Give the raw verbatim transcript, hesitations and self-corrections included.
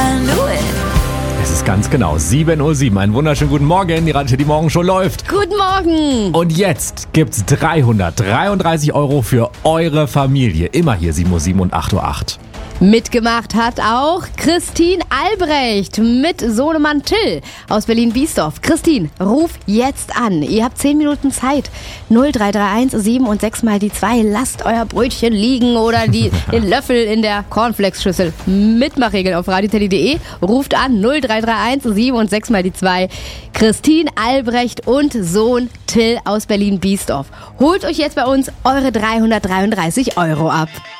I knew it. Es ist ganz genau sieben Uhr sieben. Einen wunderschönen guten Morgen. Die Radio, die morgen schon läuft. Guten Morgen. Und jetzt gibt's dreihundertdreiunddreißig Euro für eure Familie. Immer hier sieben Uhr sieben und acht Uhr acht. Mitgemacht hat auch Christine Albrecht mit Sohnemann Till aus Berlin-Biesdorf. Christine, ruf jetzt an. Ihr habt zehn Minuten Zeit. null drei drei eins sieben und sechs mal die zwei. Lasst euer Brötchen liegen oder die, den Löffel in der Cornflakes-Schüssel. Mitmachregeln auf radioteddy punkt de. Ruft an null drei drei eins sieben und sechs mal die zwei. Christine Albrecht und Sohn Till aus Berlin-Biesdorf. Holt euch jetzt bei uns eure dreihundertdreiunddreißig Euro ab.